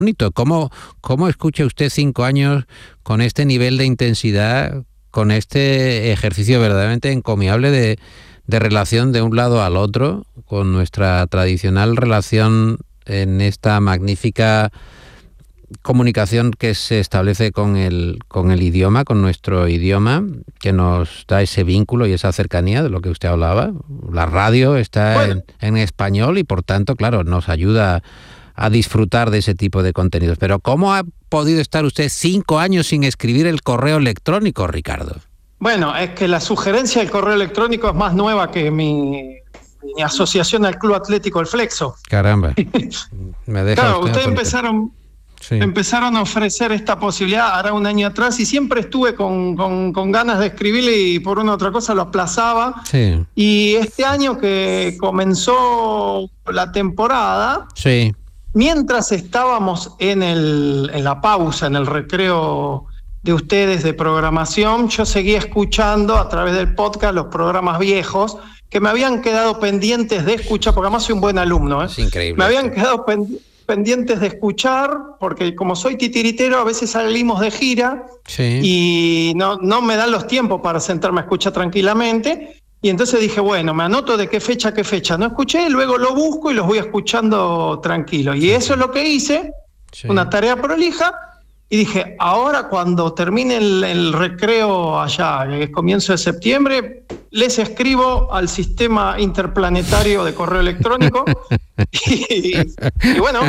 bonito. ¿Cómo escucha usted 5 años con este nivel de intensidad, con este ejercicio verdaderamente encomiable de relación de un lado al otro, con nuestra tradicional relación en esta magnífica comunicación que se establece con el idioma, con nuestro idioma, que nos da ese vínculo y esa cercanía de lo que usted hablaba? La radio está en español y, por tanto, claro, nos ayuda a disfrutar de ese tipo de contenidos. Pero ¿cómo ha podido estar usted 5 años sin escribir el correo electrónico, Ricardo? Bueno, es que la sugerencia del correo electrónico es más nueva que mi asociación al Club Atlético El Flexo. Caramba. Me deja claro, usted ustedes empezaron a ofrecer esta posibilidad hará un año atrás y siempre estuve con ganas de escribirle y por una u otra cosa lo aplazaba. Sí. Y este año que comenzó la temporada, sí. Mientras estábamos en la pausa, en el recreo de ustedes de programación, yo seguía escuchando a través del podcast los programas viejos que me habían quedado pendientes de escuchar, porque además soy un buen alumno. Es increíble. Me habían quedado pendientes de escuchar, porque como soy titiritero, a veces salimos de gira y no me dan los tiempos para sentarme a escuchar tranquilamente. Y entonces dije, bueno, me anoto de qué fecha no escuché, luego lo busco y los voy escuchando tranquilo. Y eso es lo que hice, una tarea prolija, y dije, ahora cuando termine el recreo allá, que es comienzo de septiembre, les escribo al sistema interplanetario de correo electrónico y bueno,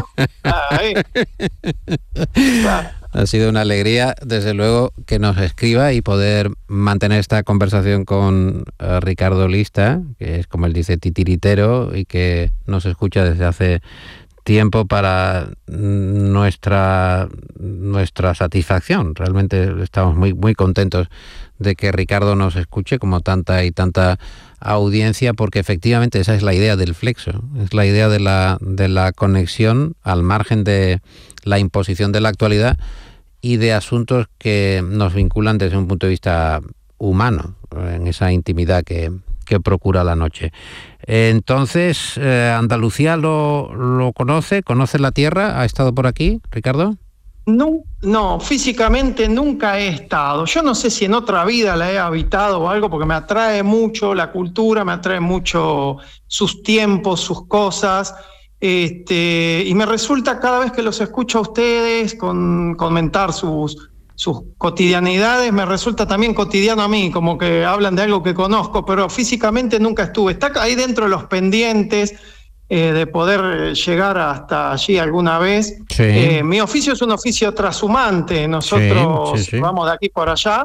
Ha sido una alegría, desde luego, que nos escriba y poder mantener esta conversación con Ricardo Lista, que es, como él dice, titiritero y que nos escucha desde hace tiempo para nuestra satisfacción. Realmente estamos muy, muy contentos de que Ricardo nos escuche, como tanta y tanta audiencia, porque efectivamente esa es la idea del Flexo, es la idea de la conexión al margen de la imposición de la actualidad y de asuntos que nos vinculan desde un punto de vista humano, en esa intimidad que procura la noche. Entonces, ¿Andalucía lo conoce la tierra? ¿Ha estado por aquí, Ricardo? No, físicamente nunca he estado. Yo no sé si en otra vida la he habitado o algo, porque me atrae mucho la cultura, me atrae mucho sus tiempos, sus cosas. Y me resulta cada vez que los escucho a ustedes comentar sus cotidianidades, me resulta también cotidiano a mí, como que hablan de algo que conozco, pero físicamente nunca estuve. Está ahí dentro de los pendientes de poder llegar hasta allí alguna vez. Sí. Mi oficio es un oficio trashumante, nosotros vamos de aquí por allá.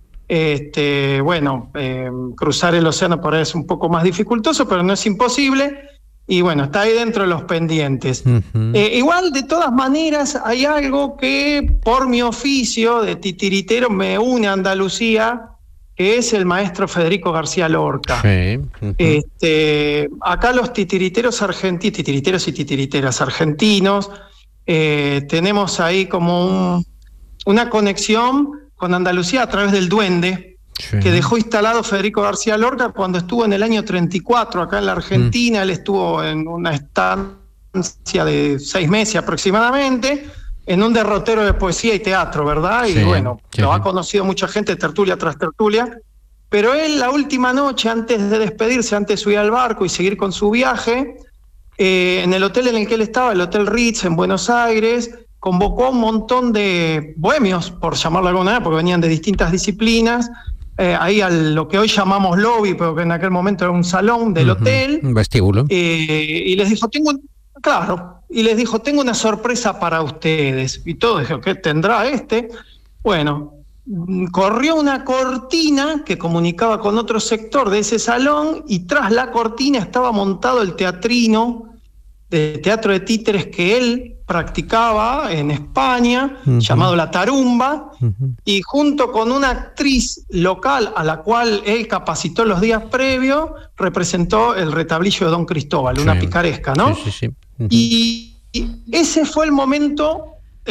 Cruzar el océano por ahí es un poco más dificultoso, pero no es imposible. Y bueno, está ahí dentro de los pendientes. Uh-huh. Igual, de todas maneras, hay algo que por mi oficio de titiritero me une a Andalucía, que es el maestro Federico García Lorca. Sí. Uh-huh. Acá los titiriteros y titiriteras argentinos, tenemos ahí como una conexión con Andalucía a través del duende, que dejó instalado Federico García Lorca cuando estuvo en el año 34 acá en la Argentina. Él estuvo en una estancia de 6 meses aproximadamente, en un derrotero de poesía y teatro, ¿verdad? Y lo ha conocido mucha gente, tertulia tras tertulia. Pero él, la última noche, antes de despedirse, antes de subir al barco y seguir con su viaje, en el hotel en el que él estaba, el Hotel Ritz en Buenos Aires, convocó a un montón de bohemios, por llamarlo de alguna manera, porque venían de distintas disciplinas, ahí a lo que hoy llamamos lobby, pero que en aquel momento era un salón del hotel. Un vestíbulo. Y les dijo, tengo una sorpresa para ustedes. Y todos dijeron, ¿qué tendrá ? Bueno, corrió una cortina que comunicaba con otro sector de ese salón, y tras la cortina estaba montado el teatrino de teatro de títeres que él practicaba en España, llamado La Tarumba, y junto con una actriz local a la cual él capacitó los días previos, representó el retablillo de Don Cristóbal, una picaresca, ¿no? Sí. Uh-huh. Y ese fue el momento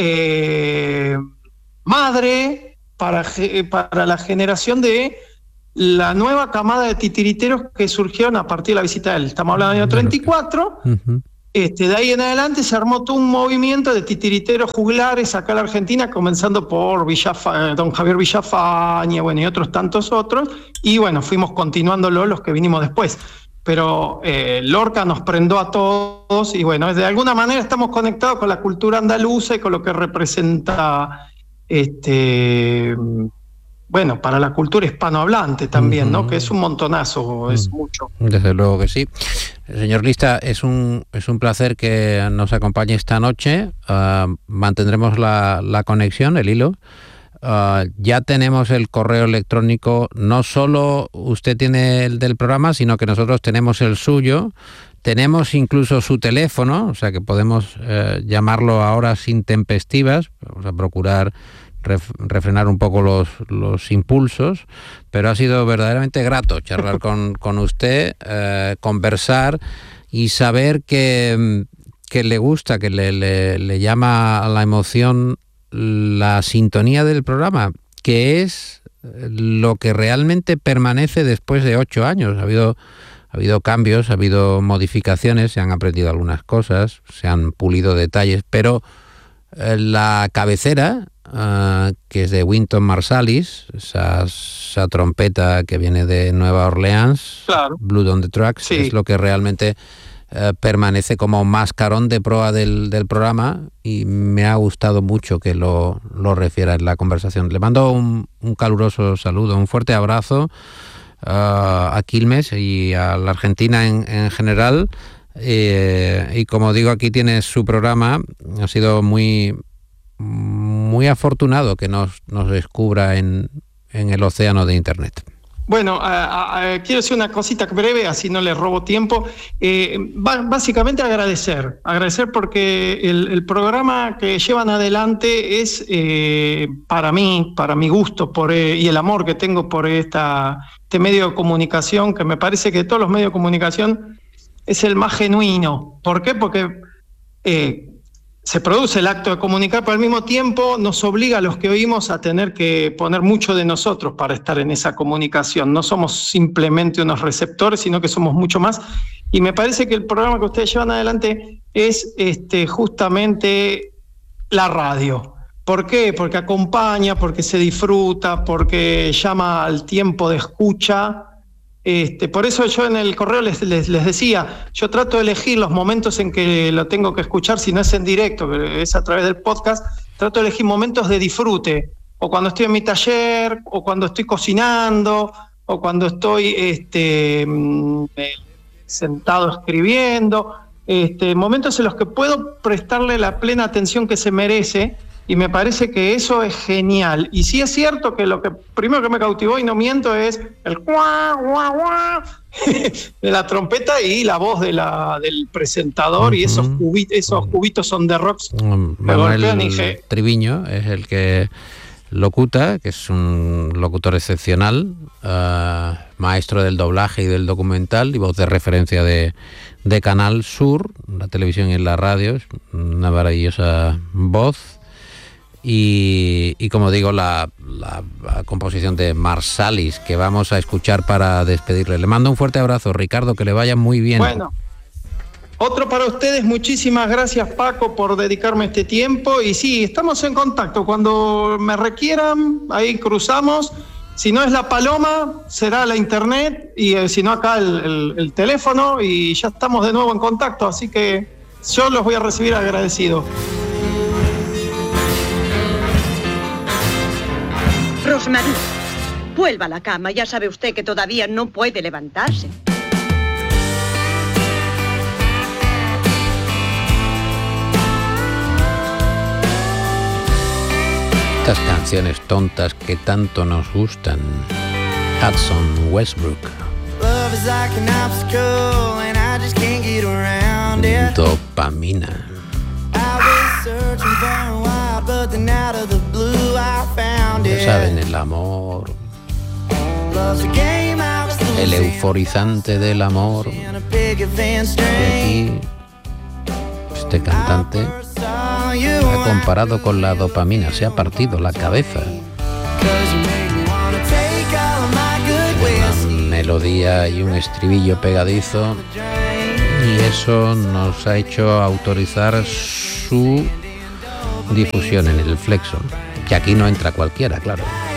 madre para la generación de la nueva camada de titiriteros que surgieron a partir de la visita de él. Estamos hablando del año 34, De ahí en adelante se armó todo un movimiento de titiriteros juglares acá en la Argentina, comenzando por don Javier Villafañe, bueno, y otros tantos otros, y bueno, fuimos continuándolo los que vinimos después. Pero Lorca nos prendó a todos y bueno, de alguna manera estamos conectados con la cultura andaluza y con lo que representa, bueno, para la cultura hispanohablante también, ¿no? Que es un montonazo, es mucho. Desde luego que sí. Señor Lista, es un placer que nos acompañe esta noche. Mantendremos la conexión, el hilo. Ya tenemos el correo electrónico, no solo usted tiene el del programa, sino que nosotros tenemos el suyo, tenemos incluso su teléfono, o sea que podemos llamarlo a horas intempestivas, vamos a procurar refrenar un poco los impulsos, pero ha sido verdaderamente grato charlar con usted, conversar y saber que le gusta, que le llama a la emoción la sintonía del programa, que es lo que realmente permanece después de 8 años. Ha habido cambios, ha habido modificaciones, se han aprendido algunas cosas, se han pulido detalles, pero la cabecera, que es de Wynton Marsalis, esa trompeta que viene de Nueva Orleans, claro. Blood on the Tracks, sí. Es lo que realmente permanece como mascarón de proa del programa, y me ha gustado mucho que lo refiera en la conversación. Le mando un caluroso saludo, un fuerte abrazo a Quilmes y a la Argentina en general, y como digo, aquí tiene su programa. Ha sido muy afortunado que nos descubra en el océano de Internet. Bueno, quiero decir una cosita breve, así no le robo tiempo. Básicamente agradecer porque el programa que llevan adelante es, para mi gusto y el amor que tengo por este medio de comunicación, que me parece que de todos los medios de comunicación es el más genuino. ¿Por qué? Porque se produce el acto de comunicar, pero al mismo tiempo nos obliga a los que oímos a tener que poner mucho de nosotros para estar en esa comunicación. No somos simplemente unos receptores, sino que somos mucho más. Y me parece que el programa que ustedes llevan adelante es justamente la radio. ¿Por qué? Porque acompaña, porque se disfruta, porque llama al tiempo de escucha. Por eso yo en el correo les decía, yo trato de elegir los momentos en que lo tengo que escuchar, si no es en directo, pero es a través del podcast, trato de elegir momentos de disfrute, o cuando estoy en mi taller, o cuando estoy cocinando, o cuando estoy sentado escribiendo, momentos en los que puedo prestarle la plena atención que se merece. Y me parece que eso es genial. Y sí es cierto que lo que primero que me cautivó, y no miento, es el guau, guau, guau de la trompeta y la voz del presentador, y esos cubitos on the rocks. Manuel Triviño es el que locuta, que es un locutor excepcional, maestro del doblaje y del documental y voz de referencia de Canal Sur, la televisión y la radio. Es una maravillosa voz. Y como digo, la composición de Marsalis, que vamos a escuchar para despedirle. Le mando un fuerte abrazo, Ricardo, que le vaya muy bien. Bueno, otro para ustedes. Muchísimas gracias, Paco, por dedicarme este tiempo. Y sí, estamos en contacto. Cuando me requieran, ahí cruzamos. Si no es la Paloma, será la internet. Y si no, acá el teléfono. Y ya estamos de nuevo en contacto. Así que yo los voy a recibir agradecido. Rosmarie, vuelva a la cama. Ya sabe usted que todavía no puede levantarse. Estas canciones tontas que tanto nos gustan. Hudson Westbrook. Dopamina. Ya saben, el amor, el euforizante del amor. Y aquí este cantante ha comparado con la dopamina, se ha partido la cabeza. Una melodía y un estribillo pegadizo y eso nos ha hecho autorizar su difusión en el Flexo, que aquí no entra cualquiera, claro.